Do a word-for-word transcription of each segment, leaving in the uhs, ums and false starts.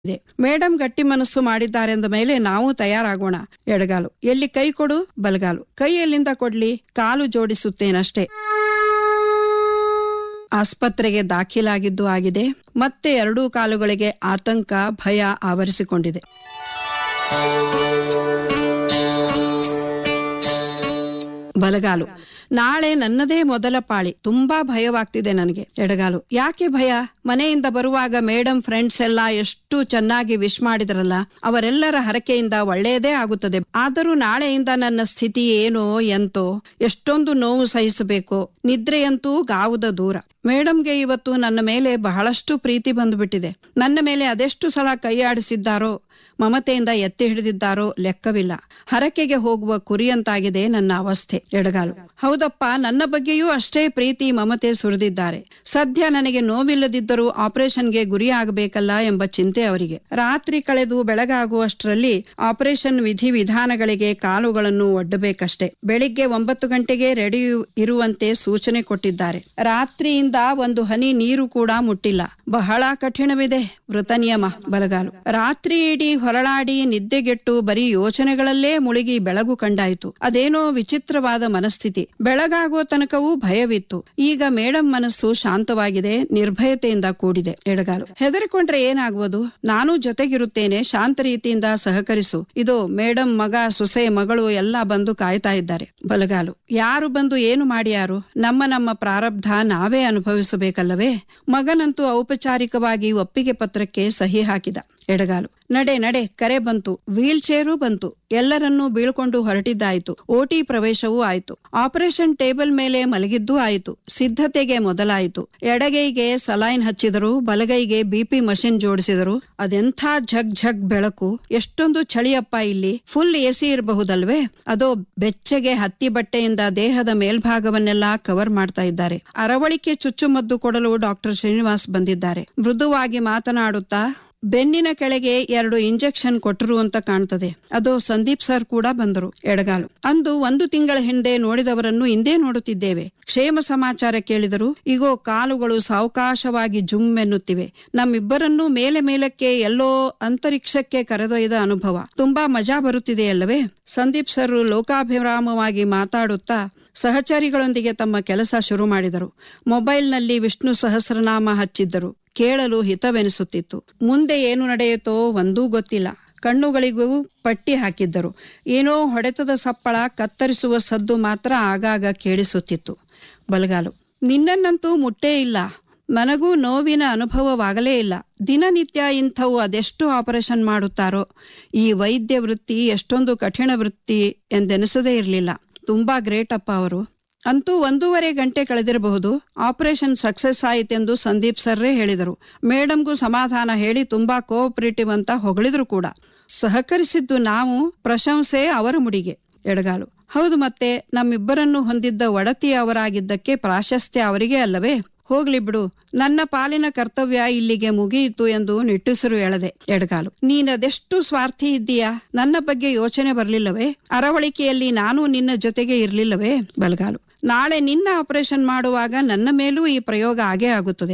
ಇದೆ. ಮೇಡಂ ಗಟ್ಟಿ ಮನಸ್ಸು ಮಾಡಿದ್ದಾರೆಂದ ಮೇಲೆ ನಾವು ತಯಾರಾಗೋಣ. ಎಡಗಾಲು ಎಲ್ಲಿ ಕೈ ಕೊಡು, ಬಲಗಾಲು ಕೈ ಎಲ್ಲಿಂದ ಕೊಡ್ಲಿ, ಕಾಲು ಜೋಡಿಸುತ್ತೇನಷ್ಟೇ. ಆಸ್ಪತ್ರೆಗೆ ದಾಖಲಾಗಿದ್ದು ಆಗಿದೆ. ಮತ್ತೆ ಎರಡೂ ಕಾಲುಗಳಿಗೆ ಆತಂಕ, ಭಯ ಆವರಿಸಿಕೊಂಡಿದೆ. ಬಲಗಾಲು ನಾಳೆ ನನ್ನದೇ ಮೊದಲ ಪಾಳಿ, ತುಂಬಾ ಭಯವಾಗ್ತಿದೆ ನನಗೆ. ಎಡಗಾಲು ಯಾಕೆ ಭಯ? ಮನೆಯಿಂದ ಬರುವಾಗ ಮೇಡಂ ಫ್ರೆಂಡ್ಸ್ ಎಲ್ಲ ಎಷ್ಟು ಚೆನ್ನಾಗಿ ವಿಶ್ ಮಾಡಿದ್ರಲ್ಲ, ಅವರೆಲ್ಲರ ಹರಕೆಯಿಂದ ಒಳ್ಳೆಯದೇ ಆಗುತ್ತದೆ. ಆದರೂ ನಾಳೆಯಿಂದ ನನ್ನ ಸ್ಥಿತಿ ಏನೋ ಎಂತೋ, ಎಷ್ಟೊಂದು ನೋವು ಸಹಿಸಬೇಕು. ನಿದ್ರೆಯಂತೂ ಗಾವುದ ದೂರ. ಮೇಡಂಗೆ ಇವತ್ತು ನನ್ನ ಮೇಲೆ ಬಹಳಷ್ಟು ಪ್ರೀತಿ ಬಂದುಬಿಟ್ಟಿದೆ. ನನ್ನ ಮೇಲೆ ಅದೆಷ್ಟು ಸಲ ಕೈಯಾಡಿಸಿದ್ದಾರೋ, ಮಮತೆಯಿಂದ ಎತ್ತಿ ಹಿಡಿದಿದ್ದಾರೋ ಲೆಕ್ಕವಿಲ್ಲ. ಹರಕೆಗೆ ಹೋಗುವ ಕುರಿಯಂತಾಗಿದೆ ನನ್ನ ಅವಸ್ಥೆ. ಎಡಗಾಲು ಹೌದಪ್ಪ, ನನ್ನ ಬಗ್ಗೆಯೂ ಅಷ್ಟೇ ಪ್ರೀತಿ ಮಮತೆ ಸುರಿದಿದ್ದಾರೆ. ಸದ್ಯ ನನಗೆ ನೋವಿಲ್ಲದಿದ್ದರೂ ಆಪರೇಷನ್ಗೆ ಗುರಿಯಾಗಬೇಕಲ್ಲ ಎಂಬ ಚಿಂತೆ ಅವರಿಗೆ. ರಾತ್ರಿ ಕಳೆದು ಬೆಳಗಾಗುವಷ್ಟರಲ್ಲಿ ಆಪರೇಷನ್ ವಿಧಿ ವಿಧಾನಗಳಿಗೆ ಕಾಲುಗಳನ್ನು ಒಡ್ಡಬೇಕಷ್ಟೇ. ಬೆಳಿಗ್ಗೆ ಒಂಬತ್ತು ಗಂಟೆಗೆ ರೆಡಿ ಇರುವಂತೆ ಸೂಚನೆ ಕೊಟ್ಟಿದ್ದಾರೆ. ರಾತ್ರಿಯಿಂದ ಒಂದು ಹನಿ ನೀರು ಕೂಡ ಮುಟ್ಟಿಲ್ಲ. ಬಹಳ ಕಠಿಣವಿದೆ ವೃತ ನಿಯಮ. ಬಲಗಾಲು ರಾತ್ರಿ ಇಡೀ ಹೊರಳಾಡಿ ನಿದ್ದೆಗೆಟ್ಟು ಬರೀ ಯೋಚನೆಗಳಲ್ಲೇ ಮುಳುಗಿ ಬೆಳಗು ಕಂಡಾಯಿತು. ಅದೇನೋ ವಿಚಿತ್ರವಾದ ಮನಸ್ಥಿತಿ. ಬೆಳಗಾಗುವ ತನಕವೂ ಭಯವಿತ್ತು. ಈಗ ಮೇಡಂ ಮನಸ್ಸು ಶಾಂತವಾಗಿದೆ, ನಿರ್ಭಯತೆಯಿಂದ ಕೂಡಿದೆ. ಎಡಗಾಲು ಹೆದರಿಕೊಂಡ್ರೆ ಏನಾಗುವುದು? ನಾನು ಜೊತೆಗಿರುತ್ತೇನೆ, ಶಾಂತ ರೀತಿಯಿಂದ ಸಹಕರಿಸು. ಇದು ಮೇಡಂ ಮಗ, ಸೊಸೆ, ಮಗಳು ಎಲ್ಲ ಬಂದು ಕಾಯ್ತಾ ಇದ್ದಾರೆ. ಬಲಗಾಲು ಯಾರು ಬಂದು ಏನು ಮಾಡಿಯಾರು? ನಮ್ಮ ನಮ್ಮ ಪ್ರಾರಬ್ಧ ನಾವೇ ಅನುಭವಿಸಬೇಕಲ್ಲವೇ? ಮಗನಂತೂ ಔಪಚಾರಿಕವಾಗಿ ಒಪ್ಪಿಗೆ ಪತ್ರಕ್ಕೆ ಸಹಿ ಹಾಕಿದ. ಎಡಗಾಲು ನಡೆ ನಡೆ ಕರೆ ಬಂತು. ವೀಲ್ ಚೇರು ಬಂತು. ಎಲ್ಲರನ್ನೂ ಬೀಳ್ಕೊಂಡು ಹೊರಟಿದ್ದಾಯಿತು. ಓಟಿ ಪ್ರವೇಶವೂ ಆಯಿತು. ಆಪರೇಷನ್ ಟೇಬಲ್ ಮೇಲೆ ಮಲಗಿದ್ದೂ ಆಯಿತು. ಸಿದ್ಧತೆಗೆ ಮೊದಲಾಯಿತು. ಎಡಗೈಗೆ ಸಲೈನ್ ಹಚ್ಚಿದರು, ಬಲಗೈಗೆ ಬಿಪಿ ಮಷಿನ್ ಜೋಡಿಸಿದರು. ಅದೆಂಥ ಝಗ್ ಝಗ್ ಬೆಳಕು! ಎಷ್ಟೊಂದು ಚಳಿಯಪ್ಪ ಇಲ್ಲಿ. Full AC ಇರಬಹುದಲ್ವೇ? ಅದೋ ಬೆಚ್ಚಗೆ ಹತ್ತಿ ಬಟ್ಟೆಯಿಂದ ದೇಹದ ಮೇಲ್ಭಾಗವನ್ನೆಲ್ಲ ಕವರ್ ಮಾಡ್ತಾ ಇದ್ದಾರೆ. ಅರವಳಿಕೆ ಚುಚ್ಚುಮದ್ದು ಕೊಡಲು ಡಾಕ್ಟರ್ ಶ್ರೀನಿವಾಸ್ ಬಂದಿದ್ದಾರೆ. ಮೃದುವಾಗಿ ಮಾತನಾಡುತ್ತಾ, ಬೆನ್ನಿನ ಕೆಳಗೆ ಎರಡು ಇಂಜೆಕ್ಷನ್ ಕೊಟ್ಟರು ಅಂತ ಕಾಣ್ತದೆ. ಅದು ಸಂದೀಪ್ ಸರ್ ಕೂಡ ಬಂದರು. ಎಡಗಾಲು ಅಂದು ಒಂದು ತಿಂಗಳ ಹಿಂದೆ ನೋಡಿದವರನ್ನು ಇಂದೇ ನೋಡುತ್ತಿದ್ದೇವೆ. ಕ್ಷೇಮ ಸಮಾಚಾರ ಕೇಳಿದರು. ಈಗೋ ಕಾಲುಗಳು ಸಾವಕಾಶವಾಗಿ ಜುಮ್ ಎನ್ನುತ್ತಿವೆ. ನಮ್ಮಿಬ್ಬರನ್ನೂ ಮೇಲೆ ಮೇಲಕ್ಕೆ ಎಲ್ಲೋ ಅಂತರಿಕ್ಷಕ್ಕೆ ಕರೆದೊಯ್ದ ಅನುಭವ. ತುಂಬಾ ಮಜಾ ಬರುತ್ತಿದೆಯಲ್ಲವೇ? ಸಂದೀಪ್ ಸರ್ ಲೋಕಾಭಿರಾಮವಾಗಿ ಮಾತಾಡುತ್ತಾ ಸಹಚಾರಿಗಳೊಂದಿಗೆ ತಮ್ಮ ಕೆಲಸ ಶುರು ಮಾಡಿದರು. ಮೊಬೈಲ್ನಲ್ಲಿ ವಿಷ್ಣು ಸಹಸ್ರನಾಮ ಹಚ್ಚಿದ್ದರು. ಕೇಳಲು ಹಿತವೆನಿಸುತ್ತಿತ್ತು. ಮುಂದೆ ಏನು ನಡೆಯುತ್ತೋ ಒಂದೂ ಗೊತ್ತಿಲ್ಲ. ಕಣ್ಣುಗಳಿಗೂ ಪಟ್ಟಿ ಹಾಕಿದ್ದರು. ಏನೋ ಹೊಡೆತದ ಸಪ್ಪಳ, ಕತ್ತರಿಸುವ ಸದ್ದು ಮಾತ್ರ ಆಗಾಗ ಕೇಳಿಸುತ್ತಿತ್ತು. ಬಲಗಾಲು ನಿನ್ನನ್ನಂತೂ ಮುಟ್ಟೇ ಇಲ್ಲ. ನನಗೂ ನೋವಿನ ಅನುಭವವಾಗಲೇ ಇಲ್ಲ. ದಿನನಿತ್ಯ ಇಂಥವು ಅದೆಷ್ಟು ಆಪರೇಷನ್ ಮಾಡುತ್ತಾರೋ. ಈ ವೈದ್ಯ ವೃತ್ತಿ ಎಷ್ಟೊಂದು ಕಠಿಣ ವೃತ್ತಿ ಎಂದೆನಿಸದೇ ಇರಲಿಲ್ಲ. ತುಂಬಾ ಗ್ರೇಟ್ ಅಪ್ಪ ಅವರು. ಅಂತೂ ಒಂದೂವರೆ ಗಂಟೆ ಕಳೆದಿರಬಹುದು. ಆಪರೇಷನ್ ಸಕ್ಸಸ್ ಆಯಿತೆಂದು ಸಂದೀಪ್ ಸರ್ರೇ ಹೇಳಿದರು. ಮೇಡಂಗೂ ಸಮಾಧಾನ ಹೇಳಿ ತುಂಬಾ ಕೋಆಪರೇಟಿವ್ ಅಂತ ಹೊಗಳಿದ್ರು ಕೂಡ. ಸಹಕರಿಸಿದ್ದು ನಾವು, ಪ್ರಶಂಸೆ ಅವರ ಮುಡಿಗೆ. ಎಡಗಾಲು ಹೌದು, ಮತ್ತೆ ನಮ್ಮಿಬ್ಬರನ್ನು ಹೊಂದಿದ್ದ ಒಡತಿ ಅವರಾಗಿದ್ದಕ್ಕೆ ಪ್ರಾಶಸ್ತ್ಯ ಅವರಿಗೆ ಅಲ್ಲವೇ? ಹೋಗ್ಲಿ ಬಿಡು, ನನ್ನ ಪಾಲಿನ ಕರ್ತವ್ಯ ಇಲ್ಲಿಗೆ ಮುಗಿಯಿತು ಎಂದು ನಿಟ್ಟುಸಿರು ಎಳೆದೆ. ಎಡಗಾಲು ನೀನದೆಷ್ಟು ಸ್ವಾರ್ಥಿ ಇದ್ದೀಯಾ? ನನ್ನ ಬಗ್ಗೆ ಯೋಚನೆ ಬರಲಿಲ್ಲವೇ? ಅರವಳಿಕೆಯಲ್ಲಿ ನಾನು ನಿನ್ನ ಜೊತೆಗೆ ಇರಲಿಲ್ಲವೇ? ಬಲಗಾಲು ನಾಳೆ ನಿನ್ನ ಆಪರೇಷನ್ ಮಾಡುವಾಗ ನನ್ನ ಮೇಲೂ ಈ ಪ್ರಯೋಗ ಆಗೇ ಆಗುತ್ತದೆ.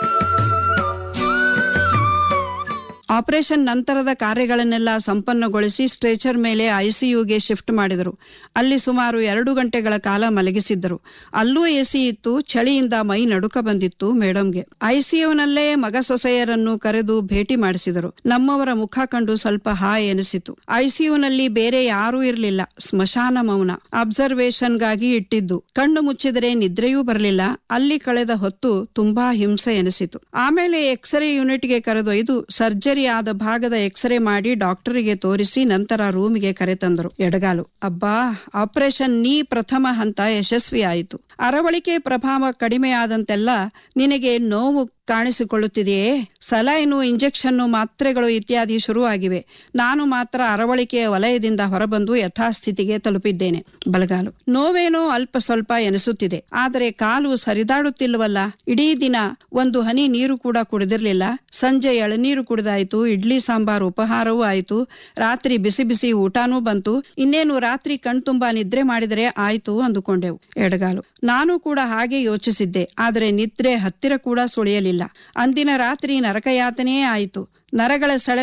ಆಪರೇಷನ್ ನಂತರದ ಕಾರ್ಯಗಳನ್ನೆಲ್ಲ ಸಂಪನ್ನಗೊಳಿಸಿ ಸ್ಟ್ರೆಚರ್ ಮೇಲೆ ಐಸಿಯುಗೆ ಶಿಫ್ಟ್ ಮಾಡಿದರು. ಅಲ್ಲಿ ಸುಮಾರು ಎರಡು ಗಂಟೆಗಳ ಕಾಲ ಮಲಗಿಸಿದ್ದರು. ಅಲ್ಲೂ ಎಸಿ ಇತ್ತು. ಚಳಿಯಿಂದ ಮೈ ನಡುಕ ಬಂದಿತ್ತು ಮೇಡಂಗೆ. ಐಸಿಯುನಲ್ಲೇ ಮಗ ಸೊಸೆಯರನ್ನು ಕರೆದು ಭೇಟಿ ಮಾಡಿಸಿದರು. ನಮ್ಮವರ ಮುಖ ಕಂಡು ಸ್ವಲ್ಪ ಹಾಯ್ ಎನಿಸಿತು. ಐಸಿಯುನಲ್ಲಿ ಬೇರೆ ಯಾರೂ ಇರಲಿಲ್ಲ. ಸ್ಮಶಾನ ಮೌನ. ಅಬ್ಸರ್ವೇಷನ್ಗಾಗಿ ಇಟ್ಟಿದ್ದು. ಕಣ್ಣು ಮುಚ್ಚಿದರೆ ನಿದ್ರೆಯೂ ಬರಲಿಲ್ಲ. ಅಲ್ಲಿ ಕಳೆದ ಹೊತ್ತು ತುಂಬಾ ಹಿಂಸೆ ಎನಿಸಿತು. ಆಮೇಲೆ ಎಕ್ಸ್ರೇ ಯೂನಿಟ್ಗೆ ಕರೆದೊಯ್ದು ಸರ್ಜರಿ ಆದ ಭಾಗದ ಎಕ್ಸ್ರೇ ಮಾಡಿ ಡಾಕ್ಟರಿಗೆ ತೋರಿಸಿ ನಂತರ ರೂಮಿಗೆ ಕರೆತಂದರು. ಎಡಗಾಲು ಅಬ್ಬಾ, ಆಪರೇಷನ್ ನೀ ಪ್ರಥಮ ಹಂತ ಯಶಸ್ವಿ ಆಯಿತು. ಅರವಳಿಕೆ ಪ್ರಭಾವ ಕಡಿಮೆಯಾದಂತೆಲ್ಲ ನಿನಗೆ ನೋವು ಕಾಣಿಸಿಕೊಳ್ಳುತ್ತಿದೆಯೇ? ಸಲೈನು, ಇಂಜೆಕ್ಷನ್ನು, ಮಾತ್ರೆಗಳು ಇತ್ಯಾದಿ ಶುರುವಾಗಿವೆ. ನಾನು ಮಾತ್ರ ಅರವಳಿಕೆಯ ವಲಯದಿಂದ ಹೊರಬಂದು ಯಥಾಸ್ಥಿತಿಗೆ ತಲುಪಿದ್ದೇನೆ. ಬಲಗಾಲು ನೋವೇನೋ ಅಲ್ಪ ಸ್ವಲ್ಪ ಎನಿಸುತ್ತಿದೆ. ಆದರೆ ಕಾಲು ಸರಿದಾಡುತ್ತಿಲ್ಲವಲ್ಲ. ಇಡೀ ದಿನ ಒಂದು ಹನಿ ನೀರು ಕೂಡ ಕುಡಿದಿರ್ಲಿಲ್ಲ. ಸಂಜೆ ಎಳನೀರು ಕುಡಿದಾಯ್ತು. ಇಡ್ಲಿ ಸಾಂಬಾರು ಉಪಹಾರವೂ ಆಯಿತು. ರಾತ್ರಿ ಬಿಸಿ ಬಿಸಿ ಊಟನೂ ಬಂತು. ಇನ್ನೇನು ರಾತ್ರಿ ಕಣ್ತುಂಬಾ ನಿದ್ರೆ ಮಾಡಿದರೆ ಆಯ್ತು ಅಂದುಕೊಂಡೆವು. ಎಡಗಾಲು ನಾನು ಕೂಡ ಹಾಗೆ ಯೋಚಿಸಿದ್ದೆ. ಆದರೆ ನಿದ್ರೆ ಹತ್ತಿರ ಕೂಡ ಸುಳಿಯಲಿಲ್ಲ. ಅಂದಿನ ರಾತ್ರಿ ನರಕಯಾತನೆಯೇ ಆಯಿತು. ನರಗಳ ಸೆಳೆ